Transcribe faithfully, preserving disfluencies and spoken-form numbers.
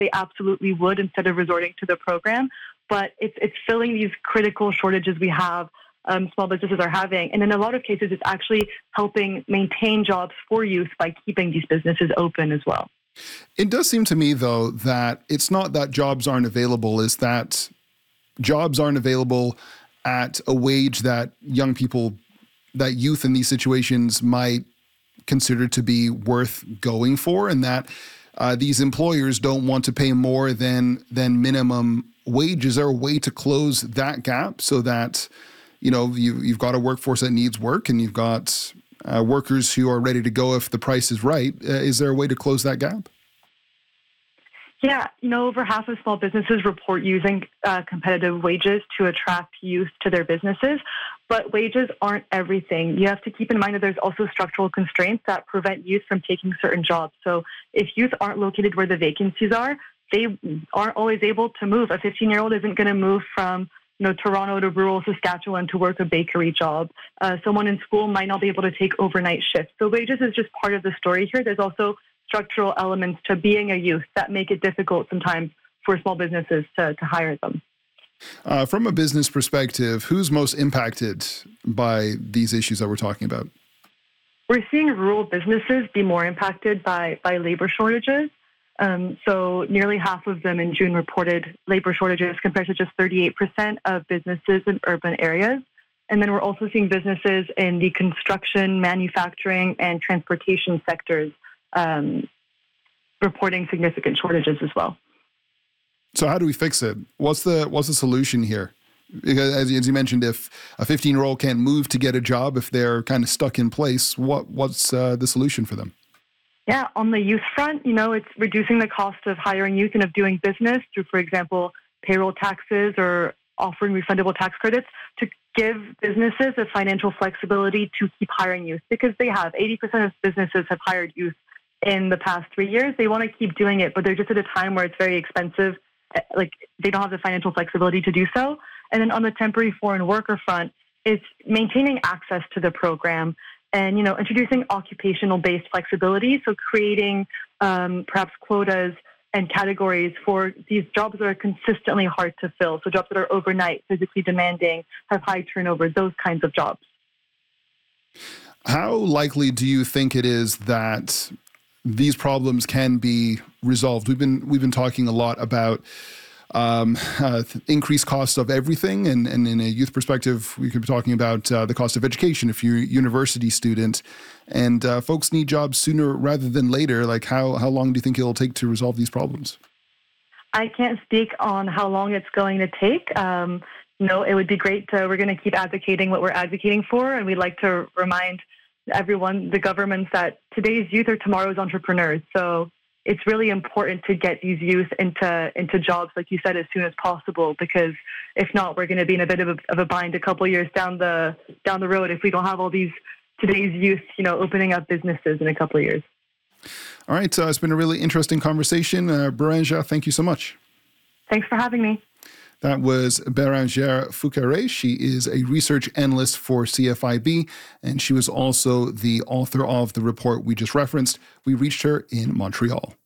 they absolutely would instead of resorting to the program. But it's it's filling these critical shortages we have, um, small businesses are having. And in a lot of cases, it's actually helping maintain jobs for youth by keeping these businesses open as well. It does seem to me, though, that it's not that jobs aren't available, is that jobs aren't available at a wage that young people, that youth in these situations might consider to be worth going for, and that uh, these employers don't want to pay more than than minimum wage. Is there a way to close that gap so that, you know, you, you've got a workforce that needs work and you've got uh, workers who are ready to go if the price is right? Uh, is there a way to close that gap? Yeah, you know, over half of small businesses report using uh, competitive wages to attract youth to their businesses, but wages aren't everything. You have to keep in mind that there's also structural constraints that prevent youth from taking certain jobs. So if youth aren't located where the vacancies are, they aren't always able to move. A fifteen-year-old isn't going to move from, you know, Toronto to rural Saskatchewan to work a bakery job. Uh, someone in school might not be able to take overnight shifts. So wages is just part of the story here. There's also structural elements to being a youth that make it difficult sometimes for small businesses to, to hire them. Uh, from a business perspective, who's most impacted by these issues that we're talking about? We're seeing rural businesses be more impacted by, by labor shortages. Um, so nearly half of them in June reported labor shortages compared to just thirty-eight percent of businesses in urban areas. And then we're also seeing businesses in the construction, manufacturing, and transportation sectors um, reporting significant shortages as well. So how do we fix it? What's the what's the solution here? Because as, as you mentioned, if a fifteen-year-old can't move to get a job, if they're kind of stuck in place, what what's uh, the solution for them? Yeah, on the youth front, you know, it's reducing the cost of hiring youth and of doing business through, for example, payroll taxes or offering refundable tax credits to give businesses the financial flexibility to keep hiring youth, because they have eighty percent of businesses have hired youth in the past three years. They want to keep doing it, but they're just at a time where it's very expensive. Like, they don't have the financial flexibility to do so. And then on the temporary foreign worker front, it's maintaining access to the program and, you know, introducing occupational-based flexibility. So creating um, perhaps quotas and categories for these jobs that are consistently hard to fill. So jobs that are overnight, physically demanding, have high turnover, those kinds of jobs. How likely do you think it is that these problems can be resolved? We've been we've been talking a lot about um, uh, increased costs of everything, and, and in a youth perspective, we could be talking about uh, the cost of education if you're a university student, and uh, folks need jobs sooner rather than later. Like, how how long do you think it'll take to resolve these problems? I can't speak on how long it's going to take. Um, no, it would be great to, we're going to keep advocating what we're advocating for, and we'd like to remind everyone, the governments, that today's youth are tomorrow's entrepreneurs. So it's really important to get these youth into into jobs, like you said, as soon as possible, because if not, we're going to be in a bit of a, of a bind a couple of years down the down the road if we don't have all these today's youth, you know, opening up businesses in a couple of years. All right, uh, it's been a really interesting conversation. Uh, Bérengère, thank you so much. Thanks for having me. That was Bérengère Foucaré. She is a research analyst for C F I B, and she was also the author of the report we just referenced. We reached her in Montreal.